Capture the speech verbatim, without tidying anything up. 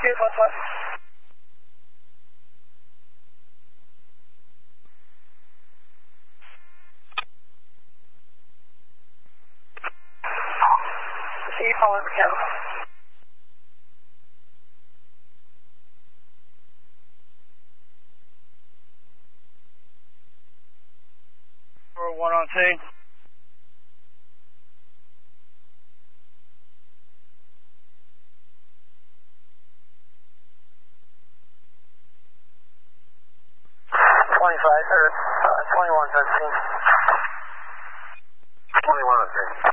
Here's what's what. See you calling again. For one on two. Twenty-five or uh, twenty-one thirteen. Twenty-one oh three.